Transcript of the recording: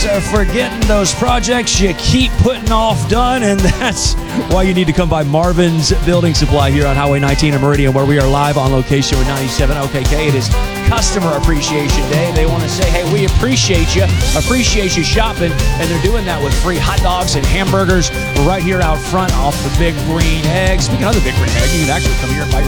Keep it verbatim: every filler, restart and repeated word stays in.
Thanks uh, for getting those projects you keep putting off done, and that's why you need to come by Marvin's Building Supply here on Highway nineteen in Meridian, where we are live on location with ninety-seven O K K. It is Customer Appreciation Day. They want to say, hey, we appreciate you, appreciate you shopping, and they're doing that with free hot dogs and hamburgers right here out front off the Big Green Egg. Speaking of the Big Green Egg, you can actually come here and buy